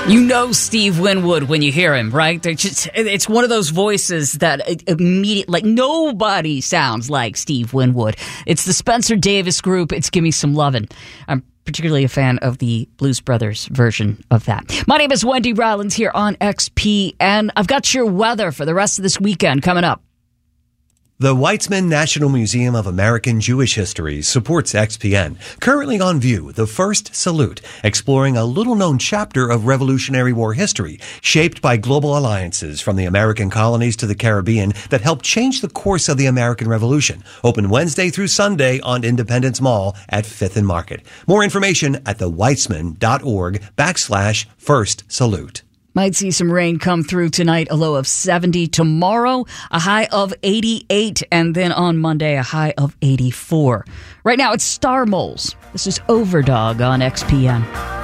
You know Steve Winwood when you hear him, right? It's one of those voices that immediately, like, nobody sounds like Steve Winwood. It's the Spencer Davis Group. It's Gimme Some Lovin'. I'm particularly a fan of the Blues Brothers version of that. My name is Wendy Rollins here on XPN. I've got your weather for the rest of this weekend coming up. The Weitzman National Museum of American Jewish History supports XPN. Currently on view, the First Salute, exploring a little-known chapter of Revolutionary War history, shaped by global alliances from the American colonies to the Caribbean that helped change the course of the American Revolution. Open Wednesday through Sunday on Independence Mall at 5th and Market. More information at theweitzman.org/First Salute. Might see some rain come through tonight, a low of 70. Tomorrow, a high of 88. And then on Monday, a high of 84. Right now, it's Star Moles. This is Overdog on XPN.